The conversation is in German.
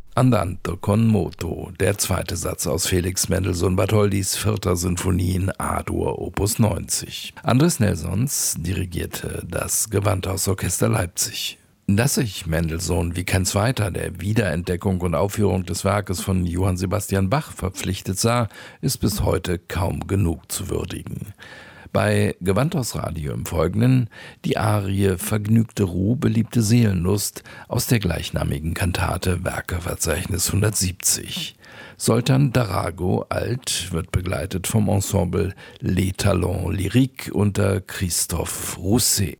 Andante con moto, der zweite Satz aus Felix Mendelssohn Bartholdys 4. Sinfonie in A-Dur, Opus 90. Andres Nelsons dirigierte das Gewandhausorchester Leipzig. Dass sich Mendelssohn wie kein zweiter der Wiederentdeckung und Aufführung des Werkes von Johann Sebastian Bach verpflichtet sah, ist bis heute kaum genug zu würdigen. Bei Gewandhausradio im Folgenden die Arie Vergnügte Ruh, beliebte Seelenlust aus der gleichnamigen Kantate Werkeverzeichnis 170. Zoltán Darago alt wird begleitet vom Ensemble Les Talents Lyriques unter Christophe Rousset.